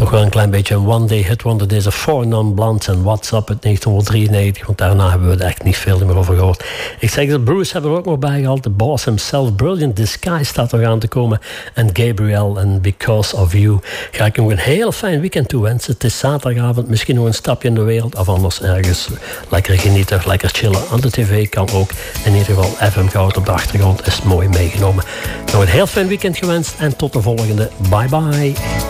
nog wel een klein beetje een one-day hit wonder. Deze Four Non-Blondes en What's Up uit 1993. Want daarna hebben we er echt niet veel meer over gehoord. Ik zeg dat Bruce hebben we er ook nog bij gehaald. The Boss himself, Brilliant Disguise staat er aan te komen. En Gabriel en Because of You. Ga ik nog een heel fijn weekend toewensen. Het is zaterdagavond, misschien nog een stapje in de wereld. Of anders ergens lekker genieten, lekker chillen. Aan de tv kan ook. In ieder geval FM Goud op de achtergrond is mooi meegenomen. Nog een heel fijn weekend gewenst. En tot de volgende. Bye bye.